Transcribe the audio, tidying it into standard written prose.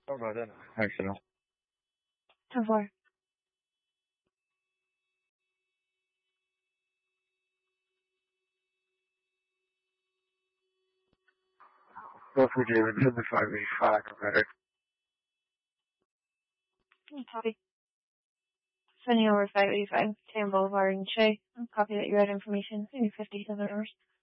بعدين هاي شنو؟ 10-4. What would you even the 585 better? Copy. Sending over 585, Tam Boulevard in Shea. Copy that you read information. Maybe 57 hours.